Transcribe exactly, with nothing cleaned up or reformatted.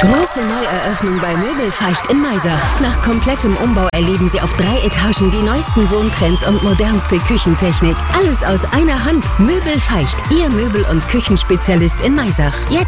Große Neueröffnung bei Möbelfeicht in Maisach. Nach komplettem Umbau erleben Sie auf drei Etagen die neuesten Wohntrends und modernste Küchentechnik. Alles aus einer Hand. Möbelfeicht, Ihr Möbel- und Küchenspezialist in Maisach. Jetzt